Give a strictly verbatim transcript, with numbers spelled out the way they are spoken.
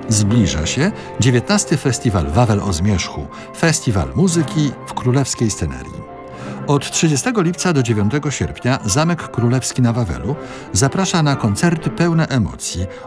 Zbliża się dziewiętnasty Festiwal Wawel o Zmierzchu, festiwal muzyki w królewskiej scenerii. Od trzydziestego lipca do dziewiątego sierpnia Zamek Królewski na Wawelu zaprasza na koncerty pełne emocji